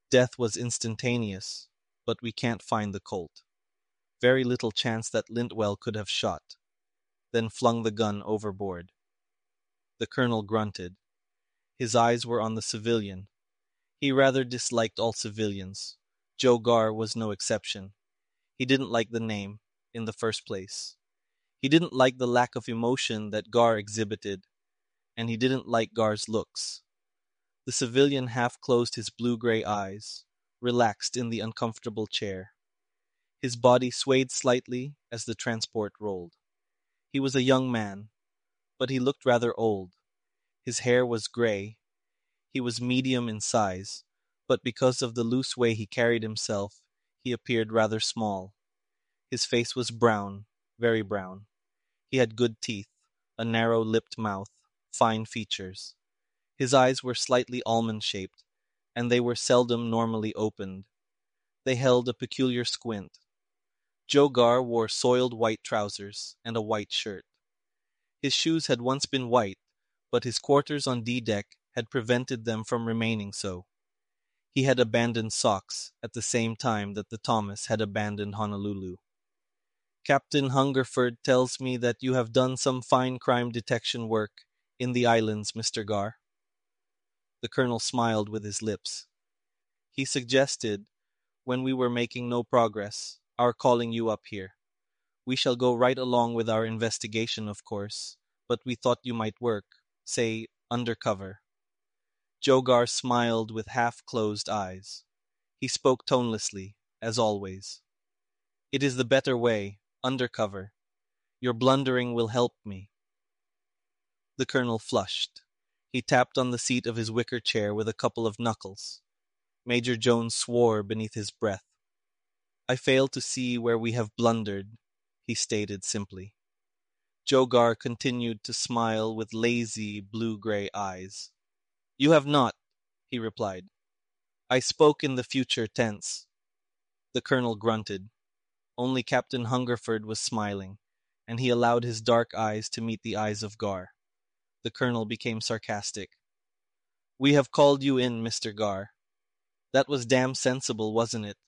Death was instantaneous, but we can't find the Colt. Very little chance that Lintwell could have shot, then flung the gun overboard. The colonel grunted. His eyes were on the civilian. He rather disliked all civilians. Joe Gar was no exception. He didn't like the name, in the first place. He didn't like the lack of emotion that Gar exhibited, and he didn't like Gar's looks. The civilian half closed his blue-gray eyes, relaxed in the uncomfortable chair. His body swayed slightly as the transport rolled. He was a young man, but he looked rather old. His hair was gray. He was medium in size, but because of the loose way he carried himself, he appeared rather small. His face was brown, very brown. He had good teeth, a narrow-lipped mouth, fine features. His eyes were slightly almond-shaped, and they were seldom normally opened. They held a peculiar squint. Joe Gar wore soiled white trousers and a white shirt. His shoes had once been white, but his quarters on D-deck had prevented them from remaining so. He had abandoned socks at the same time that the Thomas had abandoned Honolulu. Captain Hungerford tells me that you have done some fine crime detection work in the islands, Mr. Gar. The colonel smiled with his lips. He suggested, when we were making no progress, our calling you up here. We shall go right along with our investigation, of course, but we thought you might work, say, undercover. Jogar smiled with half-closed eyes. He spoke tonelessly, as always. It is the better way, undercover. Your blundering will help me. The colonel flushed. He tapped on the seat of his wicker chair with a couple of knuckles. Major Jones swore beneath his breath. I fail to see where we have blundered, he stated simply. Jogar continued to smile with lazy, blue-gray eyes. You have not, he replied. I spoke in the future tense. The colonel grunted. Only Captain Hungerford was smiling, and he allowed his dark eyes to meet the eyes of Gar. The colonel became sarcastic. We have called you in, Mr. Gar. That was damn sensible, wasn't it?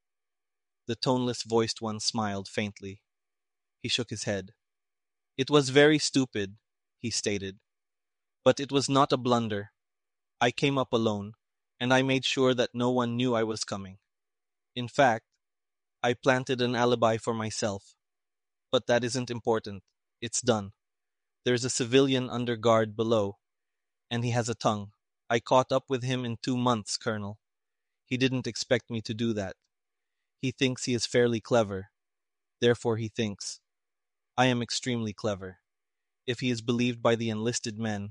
The toneless-voiced one smiled faintly. He shook his head. It was very stupid, he stated. But it was not a blunder. I came up alone, and I made sure that no one knew I was coming. In fact, I planted an alibi for myself. But that isn't important. It's done. There's a civilian under guard below, and he has a tongue. I caught up with him in 2 months, Colonel. He didn't expect me to do that. He thinks he is fairly clever. Therefore he thinks. I am extremely clever. If he is believed by the enlisted men.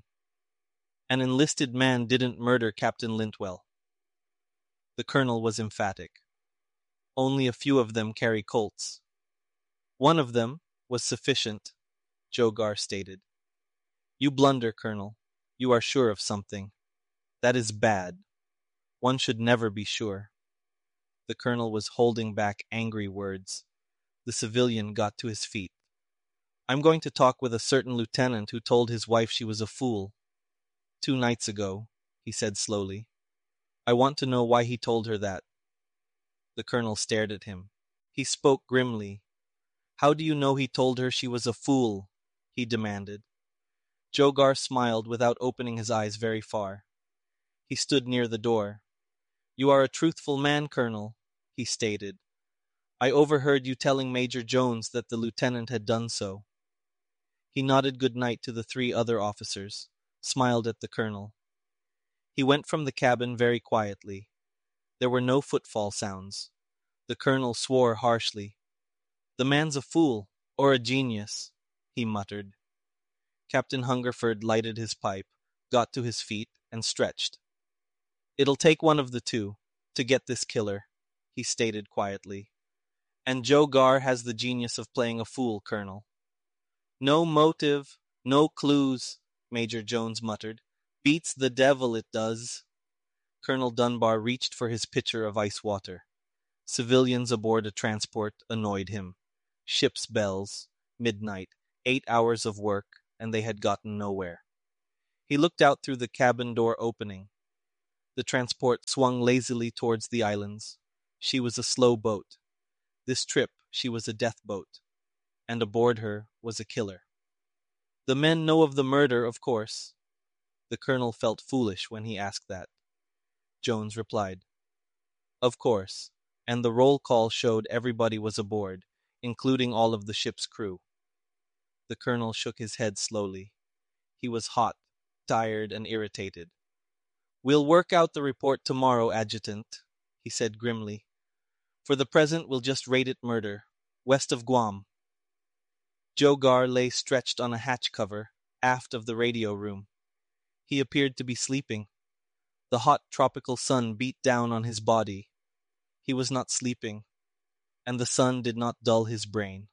An enlisted man didn't murder Captain Lintwell. The colonel was emphatic. Only a few of them carry Colts. One of them was sufficient, Jogar stated. You blunder, Colonel. You are sure of something. That is bad. One should never be sure. The colonel was holding back angry words. The civilian got to his feet. I'm going to talk with a certain lieutenant who told his wife she was a fool. 2 nights ago, he said slowly. I want to know why he told her that. The colonel stared at him. He spoke grimly. How do you know he told her she was a fool? He demanded. Jogar smiled without opening his eyes very far. He stood near the door. You are a truthful man, Colonel, he stated. I overheard you telling Major Jones that the lieutenant had done so. He nodded good night to the 3 other officers, smiled at the colonel. He went from the cabin very quietly. There were no footfall sounds. The colonel swore harshly. The man's a fool, or a genius, he muttered. Captain Hungerford lighted his pipe, got to his feet, and stretched. It'll take one of the two to get this killer, he stated quietly. And Joe Gar has the genius of playing a fool, Colonel. No motive, no clues, Major Jones muttered. Beats the devil, it does. Colonel Dunbar reached for his pitcher of ice water. Civilians aboard a transport annoyed him. Ship's bells, midnight, 8 hours of work, and they had gotten nowhere. He looked out through the cabin door opening. The transport swung lazily towards the islands. She was a slow boat. This trip she was a death boat, and aboard her was a killer. The men know of the murder, of course. The colonel felt foolish when he asked that. Jones replied, "Of course," and the roll call showed everybody was aboard, including all of the ship's crew. The colonel shook his head slowly. He was hot, tired, and irritated. "We'll work out the report tomorrow, Adjutant," he said grimly. "For the present, we'll just rate it murder. West of Guam." Joe Gar lay stretched on a hatch cover, aft of the radio room. He appeared to be sleeping. The hot tropical sun beat down on his body. He was not sleeping, and the sun did not dull his brain.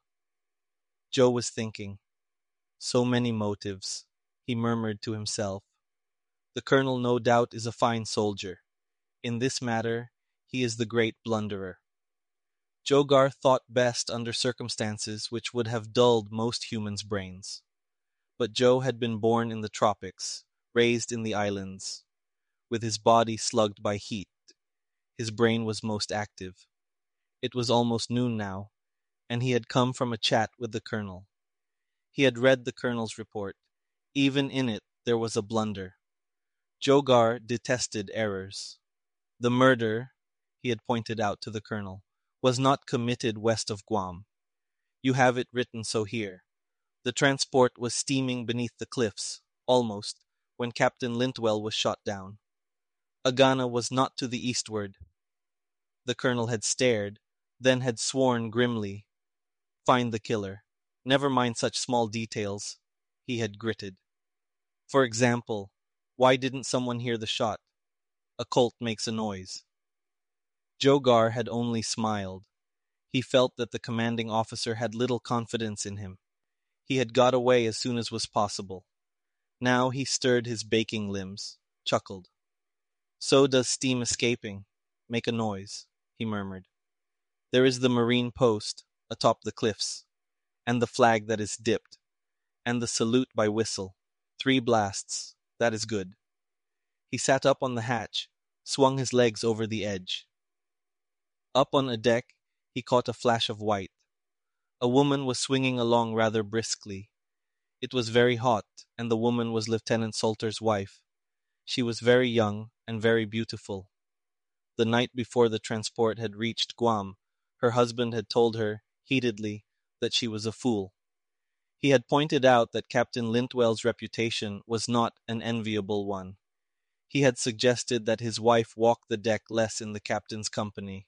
Joe was thinking. So many motives, he murmured to himself. The colonel no doubt is a fine soldier. In this matter, he is the great blunderer. Joe Gar thought best under circumstances which would have dulled most humans' brains. But Joe had been born in the tropics, raised in the islands. With his body slugged by heat, his brain was most active. It was almost noon now, and he had come from a chat with the colonel. He had read the colonel's report. Even in it there was a blunder. Joe Gar detested errors. The murder, he had pointed out to the colonel, was not committed west of Guam. You have it written so here. The transport was steaming beneath the cliffs, almost, when Captain Lintwell was shot down. Agana was not to the eastward. The colonel had stared, then had sworn grimly. Find the killer. Never mind such small details. He had gritted. For example, why didn't someone hear the shot? A Colt makes a noise. Joe Gar had only smiled. He felt that the commanding officer had little confidence in him. He had got away as soon as was possible. Now he stirred his baking limbs, chuckled. So does steam escaping. Make a noise, he murmured. There is the marine post, atop the cliffs, and the flag that is dipped, and the salute by whistle. 3 blasts. That is good. He sat up on the hatch, swung his legs over the edge. Up on a deck, he caught a flash of white. A woman was swinging along rather briskly. It was very hot, and the woman was Lieutenant Salter's wife. She was very young and very beautiful. The night before the transport had reached Guam, her husband had told her, heatedly, that she was a fool. He had pointed out that Captain Lintwell's reputation was not an enviable one. He had suggested that his wife walk the deck less in the captain's company.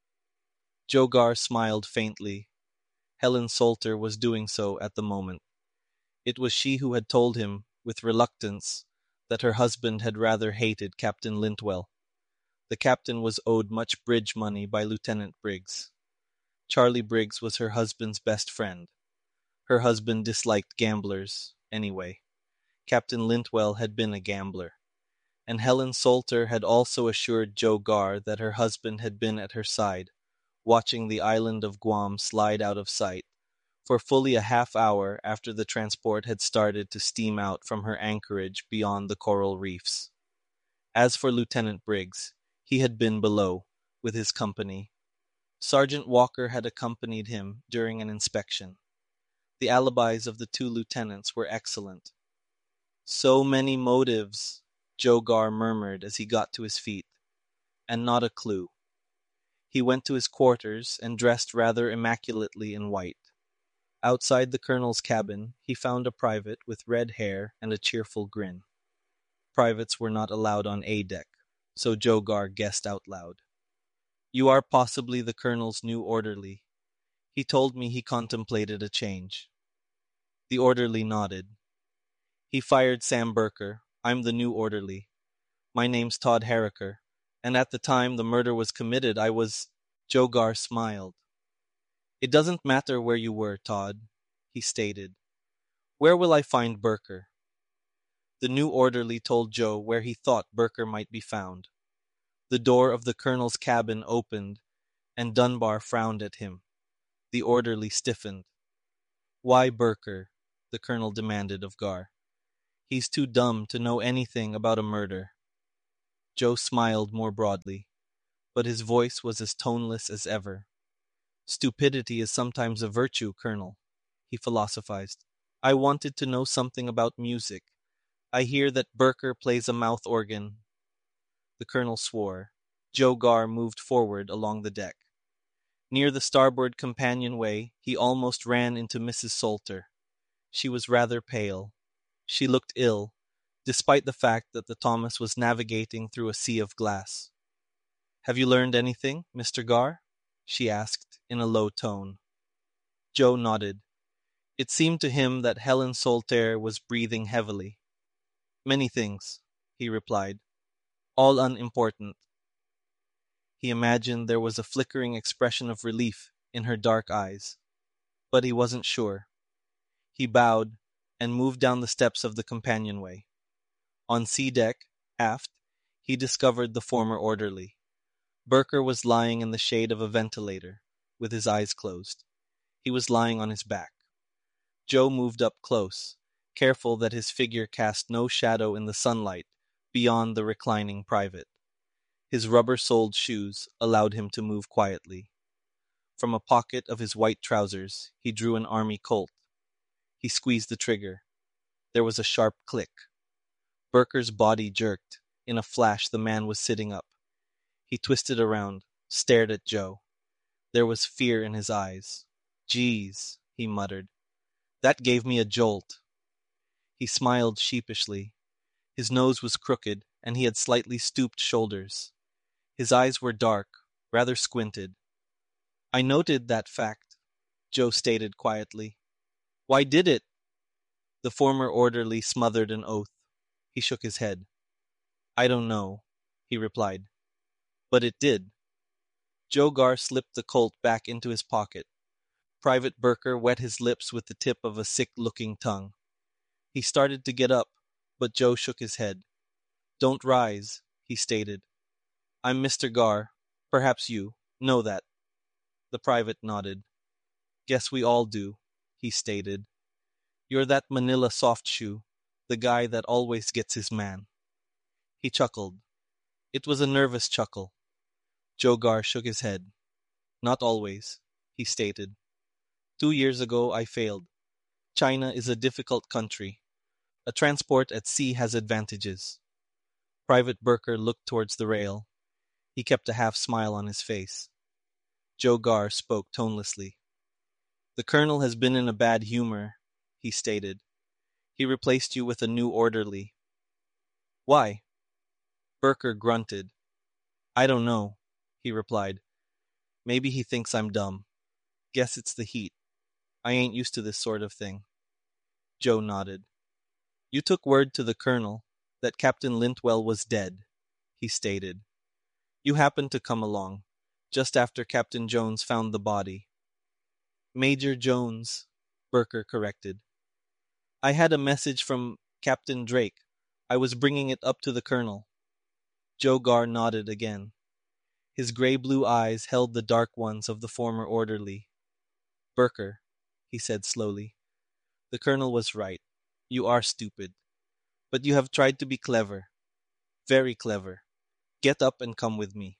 Joe Gar smiled faintly. Helen Salter was doing so at the moment. It was she who had told him, with reluctance, that her husband had rather hated Captain Lintwell. The captain was owed much bridge money by Lieutenant Briggs. Charlie Briggs was her husband's best friend. Her husband disliked gamblers, anyway. Captain Lintwell had been a gambler. And Helen Salter had also assured Joe Gar that her husband had been at her side, watching the island of Guam slide out of sight, for fully a half-hour after the transport had started to steam out from her anchorage beyond the coral reefs. As for Lieutenant Briggs, he had been below, with his company. Sergeant Walker had accompanied him during an inspection. The alibis of the 2 lieutenants were excellent. So many motives, Joe Gar murmured as he got to his feet, and not a clue. He went to his quarters and dressed rather immaculately in white. Outside the colonel's cabin, he found a private with red hair and a cheerful grin. Privates were not allowed on A deck, so Joe Gar guessed out loud. You are possibly the colonel's new orderly. He told me he contemplated a change. The orderly nodded. He fired Sam Burker. I'm the new orderly. My name's Todd Harriker, and at the time the murder was committed, I was... Joe Gar smiled. It doesn't matter where you were, Todd, he stated. Where will I find Burker? The new orderly told Joe where he thought Burker might be found. The door of the colonel's cabin opened, and Dunbar frowned at him. The orderly stiffened. Why Burker? The colonel demanded of Gar. He's too dumb to know anything about a murder. Joe smiled more broadly, but his voice was as toneless as ever. Stupidity is sometimes a virtue, Colonel, he philosophized. I wanted to know something about music. I hear that Burker plays a mouth organ. The Colonel swore. Joe Gar moved forward along the deck. Near the starboard companionway, he almost ran into Mrs. Salter. She was rather pale. She looked ill, despite the fact that the Thomas was navigating through a sea of glass. Have you learned anything, Mr. Gar? She asked in a low tone. Joe nodded. It seemed to him that Helen Salter was breathing heavily. Many things, he replied, all unimportant. He imagined there was a flickering expression of relief in her dark eyes, but he wasn't sure. He bowed and moved down the steps of the companionway. On sea deck, aft, he discovered the former orderly. Burker was lying in the shade of a ventilator, with his eyes closed. He was lying on his back. Joe moved up close, careful that his figure cast no shadow in the sunlight beyond the reclining private. His rubber-soled shoes allowed him to move quietly. From a pocket of his white trousers, he drew an army Colt. He squeezed the trigger. There was a sharp click. Burker's body jerked. In a flash, the man was sitting up. He twisted around, stared at Joe. There was fear in his eyes. Geez, he muttered. That gave me a jolt. He smiled sheepishly. His nose was crooked, and he had slightly stooped shoulders. His eyes were dark, rather squinted. I noted that fact, Joe stated quietly. Why did it? The former orderly smothered an oath. He shook his head. I don't know, he replied. But it did. Joe Gar slipped the Colt back into his pocket. Private Burker wet his lips with the tip of a sick-looking tongue. He started to get up, but Joe shook his head. Don't rise, he stated. I'm Mr. Gar. Perhaps you know that. The private nodded. Guess we all do, he stated. You're that Manila soft shoe, the guy that always gets his man. He chuckled. It was a nervous chuckle. Joe Gar shook his head. Not always, he stated. 2 years ago I failed. China is a difficult country. A transport at sea has advantages. Private Burker looked towards the rail. He kept a half-smile on his face. Joe Gar spoke tonelessly. The colonel has been in a bad humor, he stated. He replaced you with a new orderly. Why? Burker grunted. I don't know, he replied. Maybe he thinks I'm dumb. Guess it's the heat. I ain't used to this sort of thing. Joe nodded. You took word to the colonel that Captain Lintwell was dead, he stated. You happened to come along, just after Captain Jones found the body. Major Jones, Burker corrected. I had a message from Captain Drake. I was bringing it up to the colonel. Joe Gar nodded again. His gray-blue eyes held the dark ones of the former orderly. Burker, he said slowly, the colonel was right. You are stupid. But you have tried to be clever. Very clever. Get up and come with me.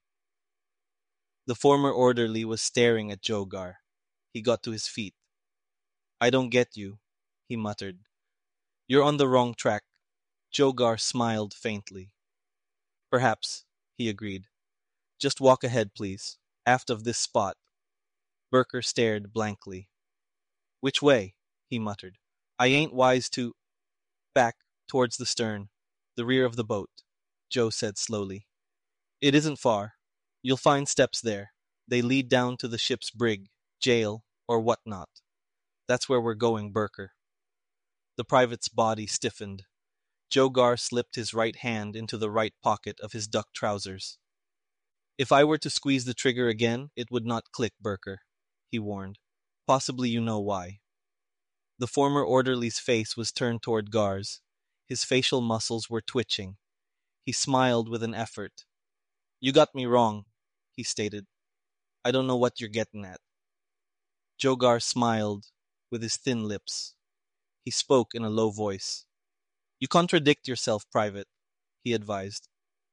The former orderly was staring at Joe Gar. He got to his feet. I don't get you, he muttered. You're on the wrong track. Joe Gar smiled faintly. Perhaps, he agreed. Just walk ahead, please. Aft of this spot. Burker stared blankly. Which way? He muttered. I ain't wise to... Back, towards the stern, the rear of the boat, Joe said slowly. It isn't far. You'll find steps there. They lead down to the ship's brig, jail, or what not. That's where we're going, Burker. The private's body stiffened. Joe Gar slipped his right hand into the right pocket of his duck trousers. If I were to squeeze the trigger again, it would not click, Burker, he warned. Possibly you know why. The former orderly's face was turned toward Gar's. His facial muscles were twitching. He smiled with an effort. You got me wrong, he stated. I don't know what you're getting at. Joe Gar smiled with his thin lips. He spoke in a low voice. You contradict yourself, Private, he advised.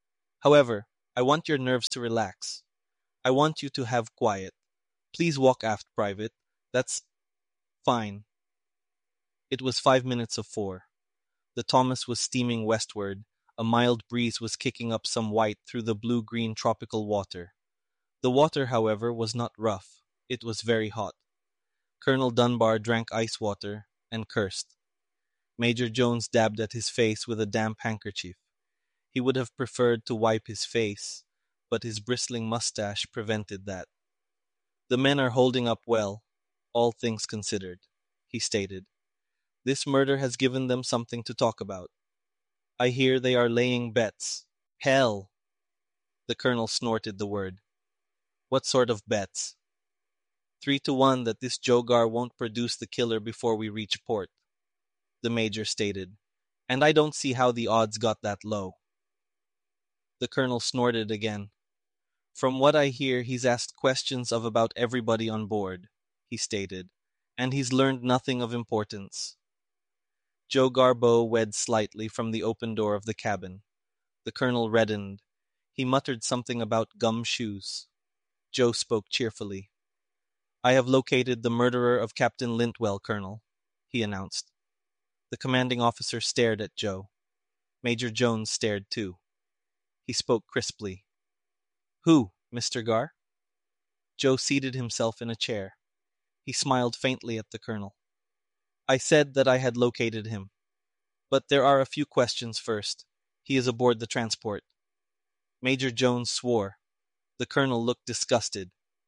However, I want your nerves to relax. I want you to have quiet. Please walk aft, Private. That's fine. It was 5 minutes of 4. The Thomas was steaming westward. A mild breeze was kicking up some white through the blue-green tropical water. The water, however, was not rough. It was very hot. Colonel Dunbar drank ice water and cursed. Major Jones dabbed at his face with a damp handkerchief. He would have preferred to wipe his face, but his bristling mustache prevented that. The men are holding up well, all things considered, he stated. This murder has given them something to talk about. I hear they are laying bets. Hell! The colonel snorted the word. What sort of bets? 3-1 that this Jogar won't produce the killer before we reach port, the major stated. And I don't see how the odds got that low. The colonel snorted again. From what I hear, he's asked questions of about everybody on board, he stated, and he's learned nothing of importance. Joe Garbeau wedged slightly from the open door of the cabin. The colonel reddened. He muttered something about gum-shoes. Joe spoke cheerfully. I have located the murderer of Captain Lintwell, Colonel, he announced. The commanding officer stared at Joe. Major Jones stared too. He spoke crisply. Who, Mr. Gar? Joe seated himself in a chair. He smiled faintly at the colonel. I said that I had located him. But there are a few questions first. He is aboard the transport. Major Jones swore. The colonel looked disgusted.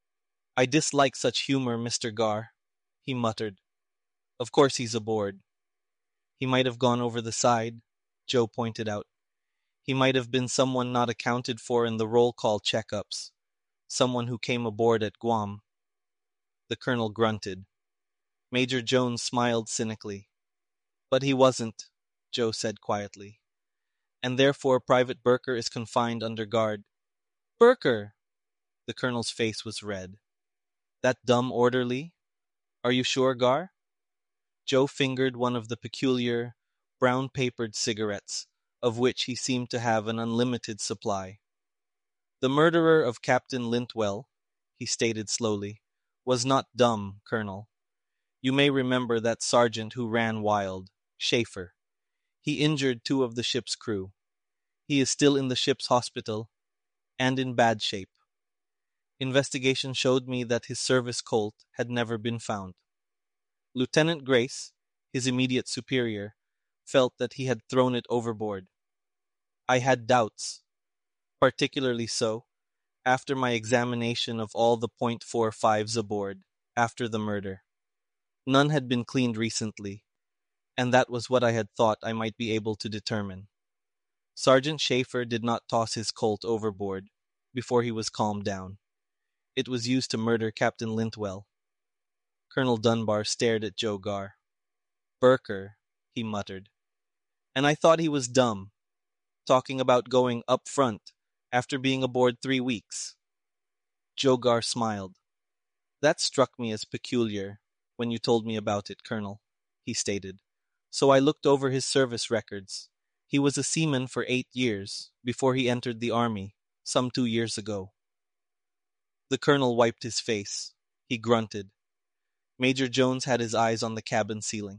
I dislike such humor, Mr. Gar, he muttered. Of course he's aboard. He might have gone over the side, Joe pointed out. He might have been someone not accounted for in the roll call checkups. Someone who came aboard at Guam. The colonel grunted. Major Jones smiled cynically. But he wasn't, Joe said quietly. And therefore Private Burker is confined under guard. Burker! The colonel's face was red. That dumb orderly? Are you sure, Gar? Joe fingered one of the peculiar, brown-papered cigarettes, of which he seemed to have an unlimited supply. The murderer of Captain Lintwell, he stated slowly, was not dumb, Colonel. You may remember that sergeant who ran wild, Schaefer. He injured 2 of the ship's crew. He is still in the ship's hospital, and in bad shape. Investigation showed me that his service Colt had never been found. Lieutenant Grace, his immediate superior, felt that he had thrown it overboard. I had doubts, particularly so after my examination of all the .45s aboard after the murder. None had been cleaned recently, and that was what I had thought I might be able to determine. Sergeant Schaefer did not toss his Colt overboard before he was calmed down. It was used to murder Captain Lintwell. Colonel Dunbar stared at Joe Gar. Burker, he muttered. And I thought he was dumb, talking about going up front after being aboard 3 weeks. Joe Gar smiled. That struck me as peculiar when you told me about it, Colonel, he stated. So I looked over his service records. He was a seaman for 8 years before he entered the army, some 2 years ago. The colonel wiped his face. He grunted. Major Jones had his eyes on the cabin ceiling.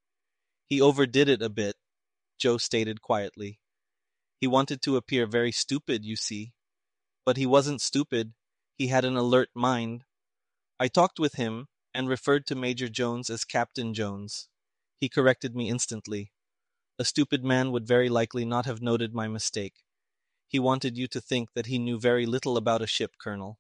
He overdid it a bit, Joe stated quietly. He wanted to appear very stupid, you see. But he wasn't stupid. He had an alert mind. I talked with him and referred to Major Jones as Captain Jones. He corrected me instantly. A stupid man would very likely not have noted my mistake. He wanted you to think that he knew very little about a ship, Colonel.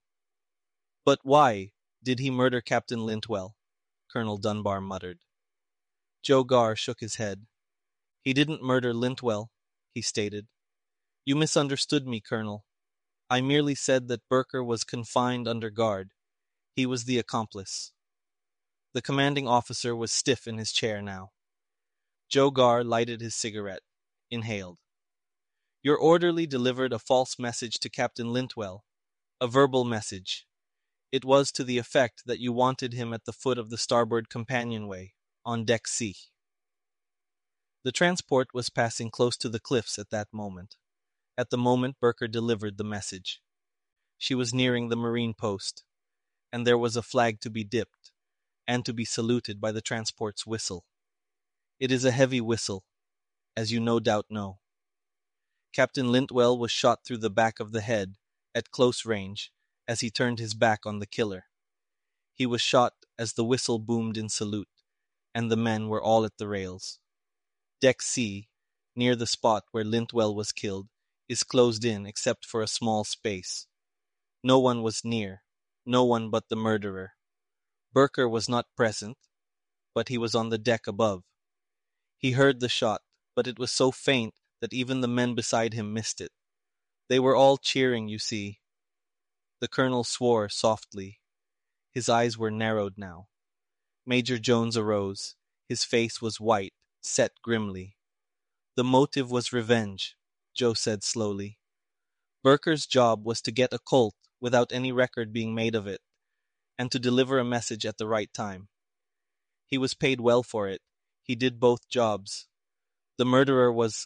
But why did he murder Captain Lintwell? Colonel Dunbar muttered. Joe Gar shook his head. He didn't murder Lintwell, he stated. You misunderstood me, Colonel. I merely said that Burker was confined under guard. He was the accomplice. The commanding officer was stiff in his chair now. Joe Gar lighted his cigarette, inhaled. Your orderly delivered a false message to Captain Lintwell, a verbal message. It was to the effect that you wanted him at the foot of the starboard companionway, on deck C. The transport was passing close to the cliffs at that moment. At the moment Burker delivered the message. She was nearing the marine post, and there was a flag to be dipped, and to be saluted by the transport's whistle. It is a heavy whistle, as you no doubt know. Captain Lintwell was shot through the back of the head, at close range, as he turned his back on the killer. He was shot as the whistle boomed in salute, and the men were all at the rails. Deck C, near the spot where Lintwell was killed, is closed in except for a small space. No one was near, no one but the murderer. Burker was not present, but he was on the deck above. He heard the shot, but it was so faint that even the men beside him missed it. They were all cheering, you see. The colonel swore softly. His eyes were narrowed now. Major Jones arose. His face was white, set grimly. The motive was revenge, Joe said slowly. Burker's job was to get a Colt without any record being made of it, and to deliver a message at the right time. He was paid well for it. He did both jobs. The murderer was...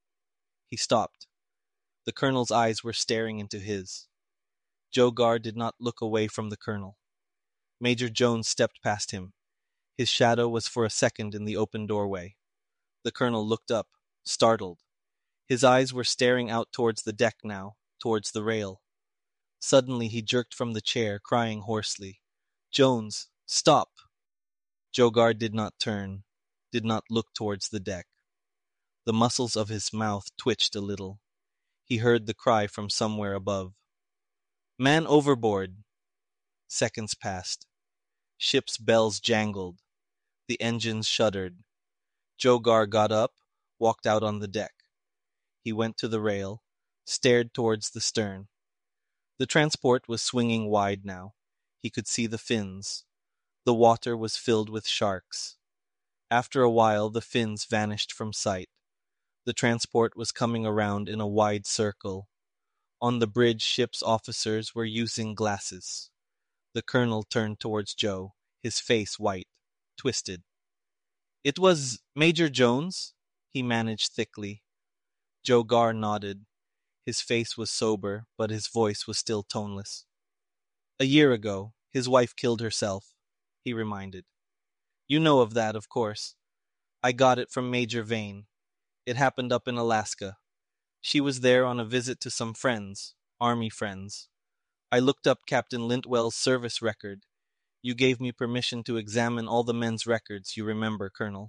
He stopped. The colonel's eyes were staring into his. Joe Gar did not look away from the colonel. Major Jones stepped past him. His shadow was for a second in the open doorway. The colonel looked up, startled. His eyes were staring out towards the deck now, towards the rail. Suddenly he jerked from the chair, crying hoarsely, "Jones, stop!" Joe Gar did not turn, did not look towards the deck. The muscles of his mouth twitched a little. He heard the cry from somewhere above. "Man overboard!" Seconds passed. Ship's bells jangled. The engines shuddered. Joe Gar got up, walked out on the deck. He went to the rail, stared towards the stern. The transport was swinging wide now. He could see the fins. The water was filled with sharks. After a while the fins vanished from sight. The transport was coming around in a wide circle. On the bridge ship's officers were using glasses. The colonel turned towards Joe, his face white, twisted. "It was Major Jones?" he managed thickly. Joe Gar nodded. His face was sober, but his voice was still toneless. "A year ago, his wife killed herself," he reminded. "You know of that, of course. I got it from Major Vane. It happened up in Alaska. She was there on a visit to some friends, army friends. I looked up Captain Lintwell's service record. You gave me permission to examine all the men's records, you remember, Colonel.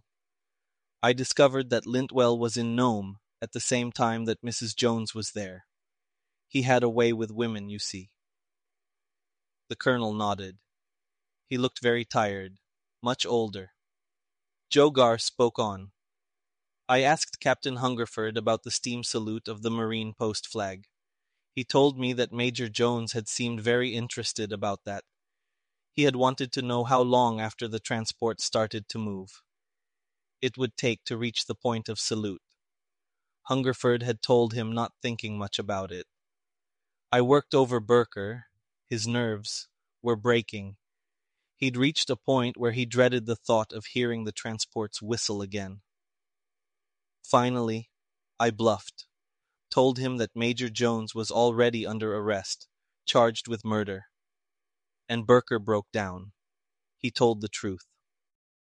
I discovered that Lintwell was in Nome at the same time that Mrs. Jones was there. He had a way with women, you see." The colonel nodded. He looked very tired, much older. Joe Gar spoke on. "I asked Captain Hungerford about the steam salute of the Marine Post flag. He told me that Major Jones had seemed very interested about that. He had wanted to know how long after the transport started to move it would take to reach the point of salute. Hungerford had told him not thinking much about it. I worked over Burker. His nerves were breaking. He'd reached a point where he dreaded the thought of hearing the transport's whistle again. Finally, I bluffed, told him that Major Jones was already under arrest, charged with murder. And Burker broke down. He told the truth.